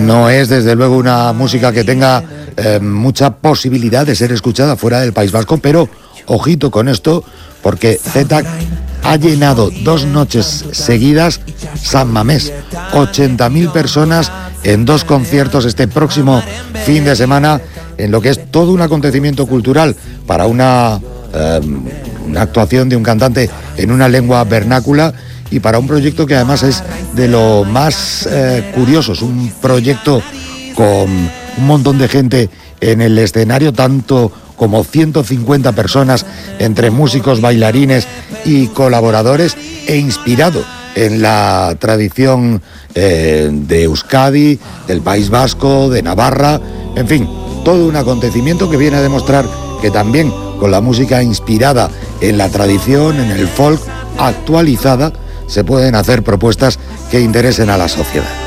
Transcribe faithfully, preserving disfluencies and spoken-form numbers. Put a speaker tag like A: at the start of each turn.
A: no es desde luego una música que tenga eh, mucha posibilidad de ser escuchada fuera del País Vasco, pero ojito con esto, porque Z ha llenado dos noches seguidas San Mamés, ochenta mil personas en dos conciertos este próximo fin de semana, en lo que es todo un acontecimiento cultural para una, eh, una actuación de un cantante en una lengua vernácula, y para un proyecto que además es de lo más eh, curioso. Es un proyecto con un montón de gente en el escenario, tanto como ciento cincuenta personas entre músicos, bailarines y colaboradores, e inspirado en la tradición eh, de Euskadi, del País Vasco, de Navarra, en fin, todo un acontecimiento que viene a demostrar que también con la música inspirada en la tradición, en el folk, actualizada, se pueden hacer propuestas que interesen a la sociedad.